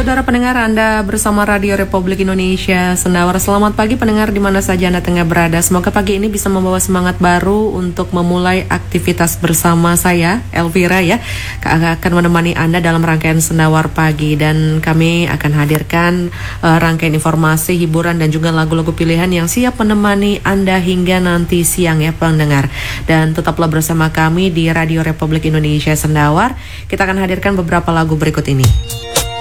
Saudara pendengar, Anda bersama Radio Republik Indonesia Sendawar. Selamat pagi pendengar di mana saja Anda tengah berada. Semoga pagi ini bisa membawa semangat baru untuk memulai aktivitas bersama saya, Elvira ya. Akan menemani Anda dalam rangkaian Sendawar pagi, dan kami akan hadirkan rangkaian informasi, hiburan dan juga lagu-lagu pilihan yang siap menemani Anda hingga nanti siang ya pendengar. Dan tetaplah bersama kami di Radio Republik Indonesia Sendawar. Kita akan hadirkan beberapa lagu berikut ini.